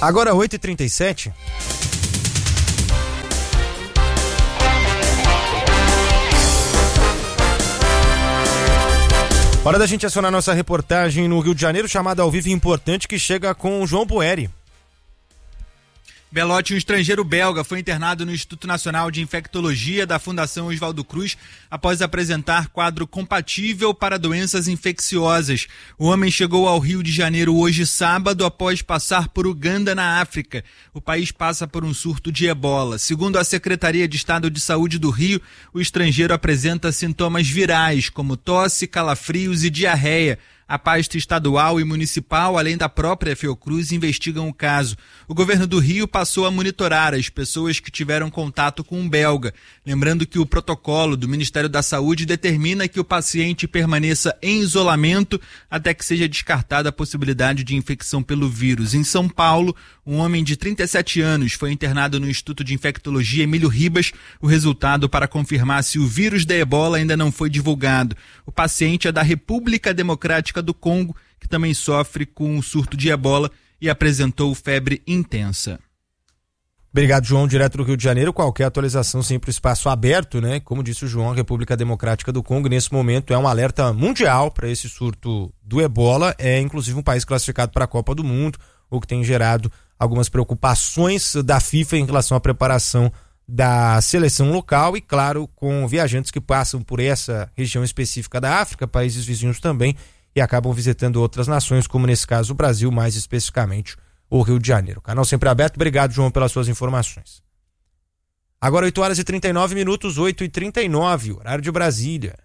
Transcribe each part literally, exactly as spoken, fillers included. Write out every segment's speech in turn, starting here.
Agora oito e trinta e sete. Hora da gente acionar nossa reportagem no Rio de Janeiro, chamada ao vivo importante, que chega com o João Boeri. Belotti, um estrangeiro belga, foi internado no Instituto Nacional de Infectologia da Fundação Oswaldo Cruz após apresentar quadro compatível para doenças infecciosas. O homem chegou ao Rio de Janeiro hoje sábado após passar por Uganda, na África. O país passa por um surto de ebola. Segundo a Secretaria de Estado de Saúde do Rio, o estrangeiro apresenta sintomas virais como tosse, calafrios e diarreia. A pasta estadual e municipal, além da própria Fiocruz, investigam o caso. O governo do Rio passou a monitorar as pessoas que tiveram contato com um belga. Lembrando que o protocolo do Ministério da Saúde determina que o paciente permaneça em isolamento até que seja descartada a possibilidade de infecção pelo vírus. Em São Paulo, um homem de trinta e sete anos foi internado no Instituto de Infectologia Emílio Ribas. O resultado para confirmar se o vírus da ebola ainda não foi divulgado. O paciente é da República Democrática do Congo, que também sofre com um surto de ebola e apresentou febre intensa. Obrigado, João, direto do Rio de Janeiro. Qualquer atualização, sempre espaço aberto, né? Como disse o João, a República Democrática do Congo, nesse momento, é um alerta mundial para esse surto do ebola. É, inclusive, um país classificado para a Copa do Mundo, o que tem gerado algumas preocupações da FIFA em relação à preparação da seleção local e, claro, com viajantes que passam por essa região específica da África, países vizinhos também, e acabam visitando outras nações, como nesse caso o Brasil, mais especificamente o Rio de Janeiro. Canal sempre aberto. Obrigado, João, pelas suas informações. Agora oito horas e trinta e nove minutos, oito e trinta e nove, horário de Brasília.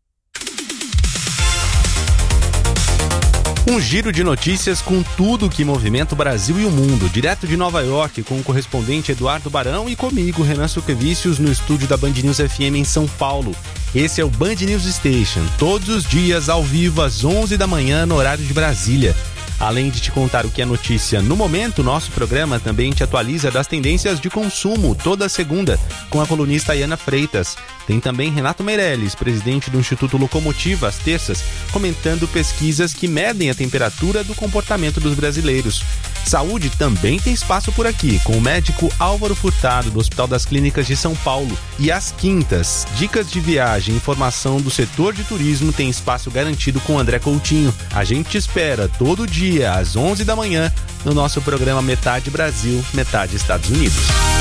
Um giro de notícias com tudo que movimenta o Brasil e o mundo, direto de Nova York, com o correspondente Eduardo Barão e comigo, Renan Suquevicius, no estúdio da Band News F M em São Paulo. Esse é o Band News Station, todos os dias ao vivo às onze da manhã no horário de Brasília. Além de te contar o que é notícia no momento, nosso programa também te atualiza das tendências de consumo toda segunda, com a colunista Ayana Freitas. Tem também Renato Meirelles, presidente do Instituto Locomotiva, às terças, comentando pesquisas que medem a temperatura do comportamento dos brasileiros. Saúde também tem espaço por aqui, com o médico Álvaro Furtado, do Hospital das Clínicas de São Paulo. E às quintas, dicas de viagem e informação do setor de turismo tem espaço garantido com André Coutinho. A gente te espera todo dia, às onze da manhã, no nosso programa Metade Brasil, Metade Estados Unidos.